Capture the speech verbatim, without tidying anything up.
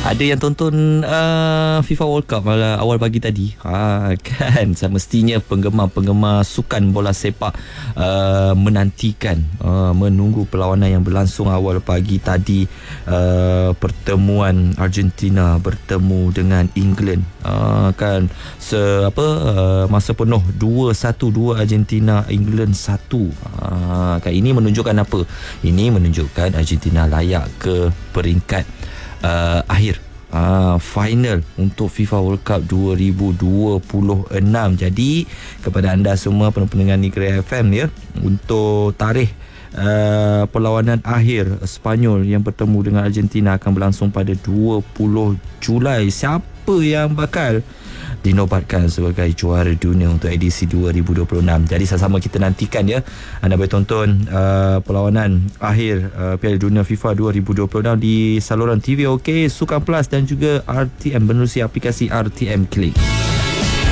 Ada yang tonton uh, FIFA World Cup malah awal pagi tadi, ha, kan? Semestinya penggemar-penggemar sukan bola sepak uh, menantikan, uh, menunggu perlawanan yang berlangsung awal pagi tadi, uh, pertemuan Argentina bertemu dengan England, uh, kan? Se apa uh, masa penuh dua satu, dua Argentina, England satu. Uh, kan ini menunjukkan apa? Ini menunjukkan Argentina layak ke peringkat Uh, akhir uh, final untuk FIFA World Cup dua ribu dua puluh enam. Jadi kepada anda semua pendengar Negeri F M ya, untuk tarikh uh, perlawanan akhir Sepanyol yang bertemu dengan Argentina akan berlangsung pada dua puluh Julai. Siapa yang bakal dinobatkan sebagai juara dunia untuk edisi dua ribu dua puluh enam. Jadi sama-sama kita nantikan ya. Anda boleh tonton uh, perlawanan akhir uh, Piala Dunia FIFA dua ribu dua puluh enam di saluran T V OK, Sukan Plus dan juga R T M menerusi aplikasi R T M Klik.